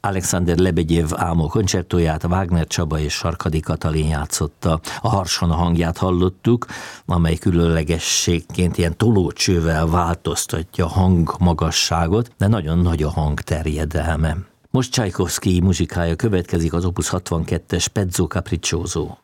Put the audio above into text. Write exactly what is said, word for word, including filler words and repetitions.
Alexander Lebedjev Álmok koncertóját Wagner Csaba és Sarkadi Katalin játszotta. A Harsona hangját hallottuk, amely különlegességként ilyen tolócsővel változtatja a hangmagasságot, de nagyon nagy a hang terjedelme. Most Csajkovszky muzsikája következik, az Opus hatvankettes Pezzo Capriccioso.